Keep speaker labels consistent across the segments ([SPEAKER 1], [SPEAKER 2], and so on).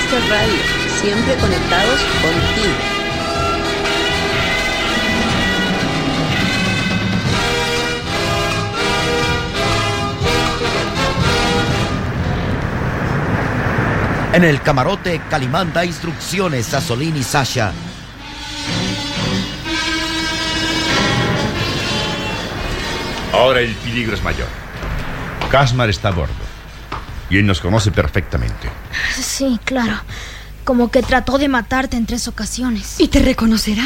[SPEAKER 1] Master Radio, siempre conectados contigo.
[SPEAKER 2] En el camarote, Calimán da instrucciones a Solín y Sasha.
[SPEAKER 3] Ahora el peligro es mayor. Kazmar está a bordo y él nos conoce perfectamente.
[SPEAKER 4] Sí, claro. Como que trató de matarte en 3 ocasiones.
[SPEAKER 5] ¿Y te reconocerá?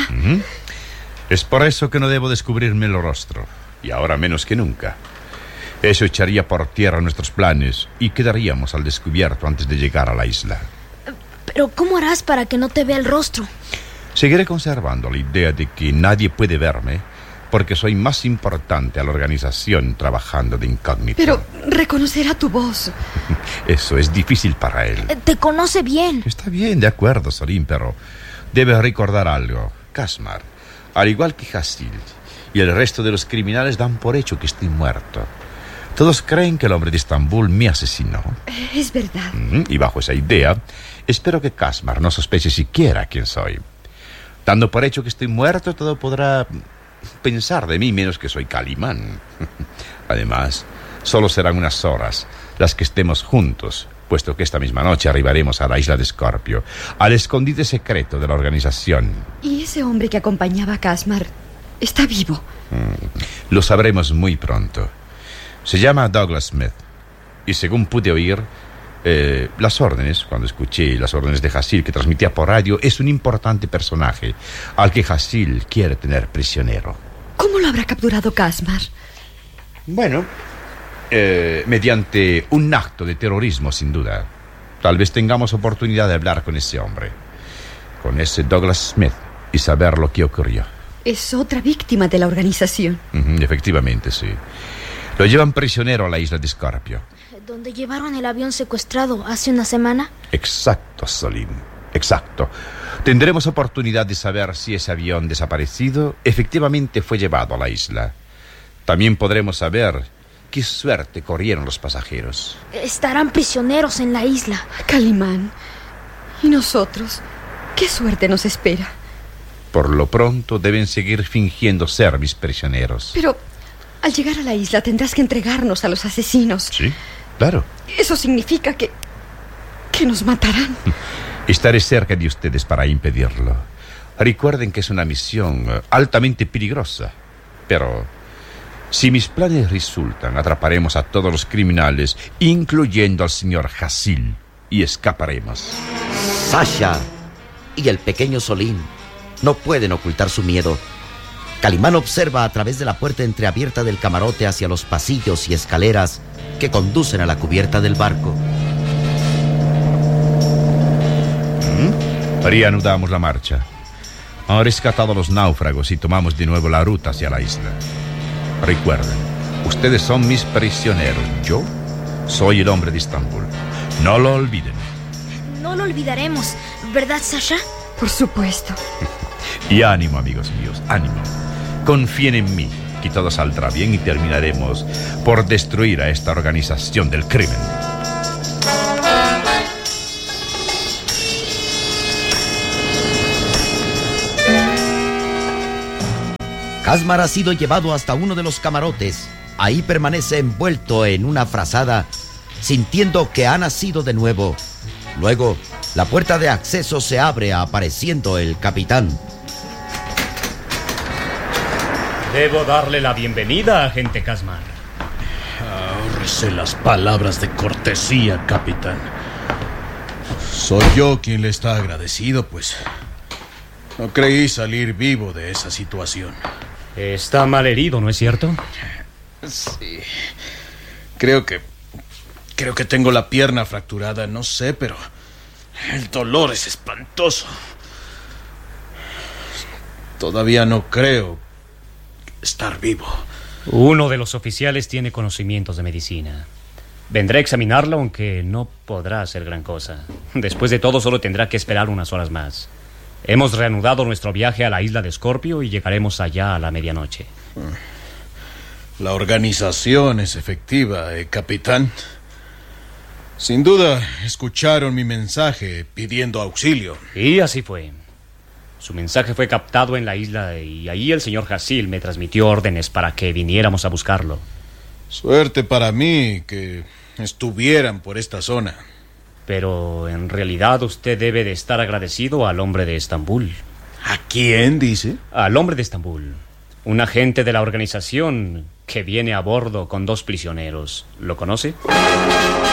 [SPEAKER 3] Es por eso que no debo descubrirme el rostro. Y ahora menos que nunca. Eso echaría por tierra nuestros planes y quedaríamos al descubierto antes de llegar a la isla.
[SPEAKER 4] Pero ¿cómo harás para que no te vea el rostro?
[SPEAKER 3] Seguiré conservando la idea de que nadie puede verme porque soy más importante a la organización trabajando de incógnito.
[SPEAKER 5] Pero reconocerá tu voz.
[SPEAKER 3] Eso es difícil para él.
[SPEAKER 4] Te conoce bien.
[SPEAKER 3] Está bien, de acuerdo, Solín, pero debes recordar algo. Kazmar, al igual que Hasil y el resto de los criminales, dan por hecho que estoy muerto. Todos creen que el hombre de Estambul me asesinó.
[SPEAKER 5] Es verdad.
[SPEAKER 3] Y bajo esa idea, espero que Kazmar no sospeche siquiera quién soy. Dando por hecho que estoy muerto, todo podrá pensar de mí menos que soy Calimán. Además, solo serán unas horas las que estemos juntos, puesto que esta misma noche arribaremos a la isla de Scorpio, al escondite secreto de la organización.
[SPEAKER 5] ¿Y ese hombre que acompañaba a Kazmar está vivo?
[SPEAKER 3] Lo sabremos muy pronto. Se llama Douglas Smith. Y según pude oír, las órdenes, cuando escuché las órdenes de Hasil que transmitía por radio, es un importante personaje al que Hasil quiere tener prisionero.
[SPEAKER 5] ¿Cómo lo habrá capturado Kazmar?
[SPEAKER 3] Bueno, mediante un acto de terrorismo, sin duda. Tal vez tengamos oportunidad de hablar con ese hombre, con ese Douglas Smith, y saber lo que ocurrió.
[SPEAKER 5] Es otra víctima de la organización.
[SPEAKER 3] Efectivamente, sí. Lo llevan prisionero a la isla de Scorpio.
[SPEAKER 4] ¿Donde llevaron el avión secuestrado hace una semana?
[SPEAKER 3] Exacto, Solín. Exacto. Tendremos oportunidad de saber si ese avión desaparecido efectivamente fue llevado a la isla. También podremos saber qué suerte corrieron los pasajeros.
[SPEAKER 4] Estarán prisioneros en la isla.
[SPEAKER 5] Calimán. ¿Y nosotros? ¿Qué suerte nos espera?
[SPEAKER 3] Por lo pronto deben seguir fingiendo ser mis prisioneros.
[SPEAKER 5] Pero al llegar a la isla tendrás que entregarnos a los asesinos.
[SPEAKER 3] Sí, claro.
[SPEAKER 5] Eso significa que nos matarán.
[SPEAKER 3] Estaré cerca de ustedes para impedirlo. Recuerden que es una misión altamente peligrosa. Pero si mis planes resultan, atraparemos a todos los criminales, incluyendo al señor Hasil, y escaparemos.
[SPEAKER 2] Sasha y el pequeño Solín no pueden ocultar su miedo. Calimán observa a través de la puerta entreabierta del camarote hacia los pasillos y escaleras que conducen a la cubierta del barco.
[SPEAKER 3] Reanudamos la marcha. Han rescatado a los náufragos y tomamos de nuevo la ruta hacia la isla. Recuerden, ustedes son mis prisioneros. Yo soy el hombre de Estambul. No lo olviden.
[SPEAKER 4] No lo olvidaremos, ¿verdad, Sasha?
[SPEAKER 5] Por supuesto.
[SPEAKER 3] Y ánimo, amigos míos, ánimo. Confíen en mí, que todo saldrá bien y terminaremos por destruir a esta organización del crimen.
[SPEAKER 2] Kazmar ha sido llevado hasta uno de los camarotes. Ahí permanece envuelto en una frazada, sintiendo que ha nacido de nuevo. Luego, la puerta de acceso se abre, apareciendo el capitán.
[SPEAKER 6] Debo darle la bienvenida, agente Kazmar.
[SPEAKER 7] Ahórrese las palabras de cortesía, capitán. Soy yo quien le está agradecido, pues no creí salir vivo de esa situación.
[SPEAKER 6] Está mal herido, ¿no es cierto?
[SPEAKER 7] Sí. Creo que tengo la pierna fracturada, no sé, pero el dolor es espantoso. Todavía no creo estar vivo.
[SPEAKER 6] Uno de los oficiales tiene conocimientos de medicina. Vendré a examinarlo, aunque no podrá hacer gran cosa. Después de todo, solo tendrá que esperar unas horas más. Hemos reanudado nuestro viaje a la isla de Scorpio y llegaremos allá a la medianoche.
[SPEAKER 7] La organización es efectiva, capitán. Sin duda, escucharon mi mensaje pidiendo auxilio.
[SPEAKER 6] Y así fue. Su mensaje fue captado en la isla y ahí el señor Hasil me transmitió órdenes para que viniéramos a buscarlo.
[SPEAKER 7] Suerte para mí que estuvieran por esta zona.
[SPEAKER 6] Pero en realidad usted debe de estar agradecido al hombre de Estambul.
[SPEAKER 7] ¿A quién, dice?
[SPEAKER 6] Al hombre de Estambul. Un agente de la organización que viene a bordo con 2 prisioneros. ¿Lo conoce?